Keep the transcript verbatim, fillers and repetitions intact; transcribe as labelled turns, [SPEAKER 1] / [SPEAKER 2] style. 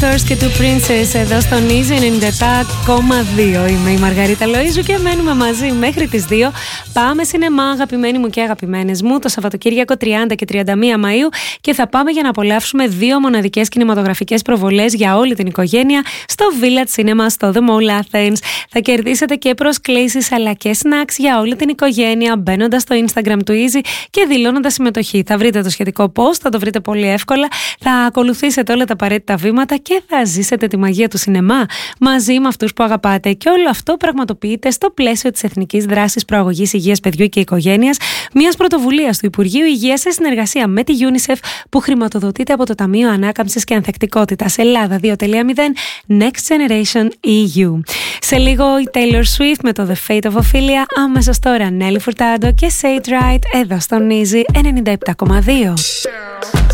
[SPEAKER 1] Colors και του Princess εδώ στο Easy ενενήντα επτά κόμμα δύο. Είμαι η Μαργαρίτα Λοΐζου και μένουμε μαζί μέχρι τις δύο. Πάμε σινεμά, αγαπημένοι μου και αγαπημένες μου, το Σαββατοκύριακο τριάντα και τριάντα μία Μαΐου και θα πάμε για να απολαύσουμε δύο μοναδικές κινηματογραφικές προβολές για όλη την οικογένεια στο Village Cinema στο The Mall Athens. Θα κερδίσετε και προσκλήσεις αλλά και snacks για όλη την οικογένεια μπαίνοντας στο Instagram του Easy και δηλώνοντας συμμετοχή. Θα βρείτε το σχετικό post, θα το βρείτε πολύ εύκολα, θα ακολουθήσετε όλα τα απαραίτητα βήματα και θα ζήσετε τη μαγεία του σινεμά μαζί με αυτούς που αγαπάτε. Και όλο αυτό πραγματοποιείται στο πλαίσιο της Εθνικής Δράσης Προαγωγής Υγείας Παιδιού και Οικογένειας, μιας πρωτοβουλίας του Υπουργείου Υγείας σε συνεργασία με τη UNICEF που χρηματοδοτείται από το Ταμείο Ανάκαμψης και Ανθεκτικότητας Ελλάδα δύο κόμμα μηδέν Next Generation ι γιου. Σε λίγο η Taylor Swift με το The Fate of Ophelia, άμεσα τώρα Nelly Furtado και Say It Right εδώ στον Easy ενενήντα επτά κόμμα δύο.